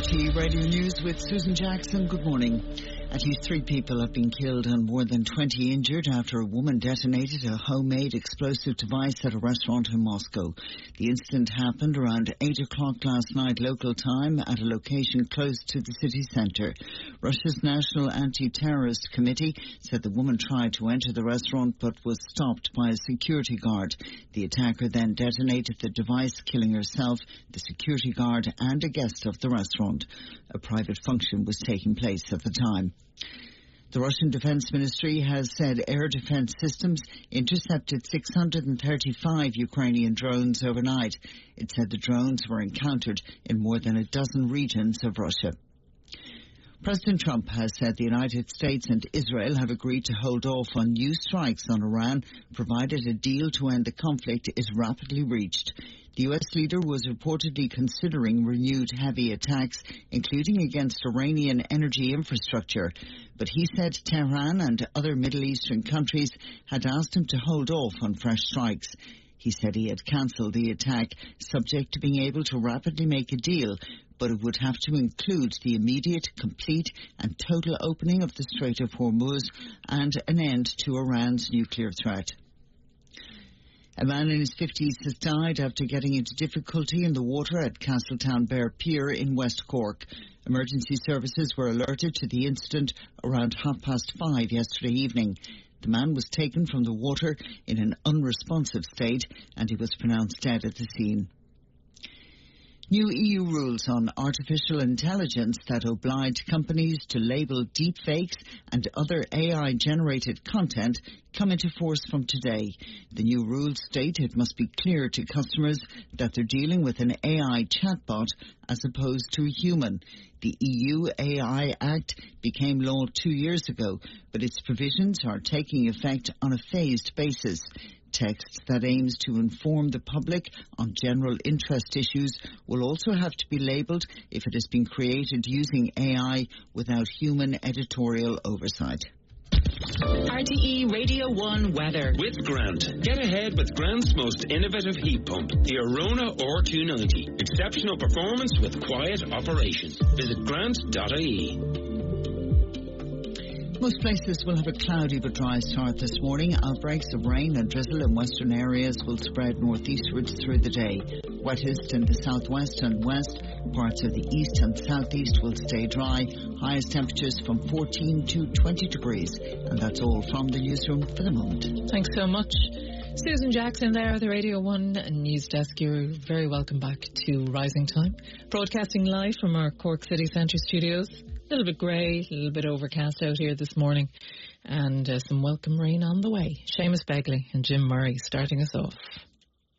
RTE Radio News with Susan Jackson. Good morning. At least 3 people have been killed and more than 20 injured after a woman detonated a homemade explosive device at a restaurant in Moscow. The incident happened around 8 o'clock last night local time at a location close to the city centre. Russia's National Anti-Terrorist Committee said the woman tried to enter the restaurant but was stopped by a security guard. The attacker then detonated the device, killing herself, the security guard and a guest of the restaurant. A private function was taking place at the time. The Russian Defense Ministry has said air defense systems intercepted 635 Ukrainian drones overnight. It said the drones were encountered in more than a dozen regions of Russia. President Trump has said the United States and Israel have agreed to hold off on new strikes on Iran, provided a deal to end the conflict is rapidly reached. The U.S. leader was reportedly considering renewed heavy attacks, including against Iranian energy infrastructure. But he said Tehran and other Middle Eastern countries had asked him to hold off on fresh strikes. He said he had cancelled the attack, subject to being able to rapidly make a deal, but it would have to include the immediate, complete and total opening of the Strait of Hormuz and an end to Iran's nuclear threat. A man in his 50s has died after getting into difficulty in the water at Castletownbere Pier in West Cork. Emergency services were alerted to the incident around 5:30 yesterday evening. The man was taken from the water in an unresponsive state and he was pronounced dead at the scene. New EU rules on artificial intelligence that oblige companies to label deepfakes and other AI-generated content come into force from today. The new rules state it must be clear to customers that they're dealing with an AI chatbot as opposed to a human. The EU AI Act became law 2 years ago, but its provisions are taking effect on a phased basis. Text that aims to inform the public on general interest issues will also have to be labelled if it has been created using AI without human editorial oversight. RTE Radio 1 weather. With Grant. Get ahead with Grant's most innovative heat pump, the Arona R290. Exceptional performance with quiet operation. Visit grant.ie. Most places will have a cloudy but dry start this morning. Outbreaks of rain and drizzle in western areas will spread northeastwards through the day. Wettest in the southwest and west. Parts of the east and southeast will stay dry. Highest temperatures from 14 to 20 degrees. And that's all from the newsroom for the moment. Thanks so much. Susan Jackson there, the Radio 1 News Desk. You're very welcome back to Rising Time. Broadcasting live from our Cork City Centre studios. A little bit grey, a little bit overcast out here this morning, and some welcome rain on the way. Seamus Begley and Jim Murray starting us off.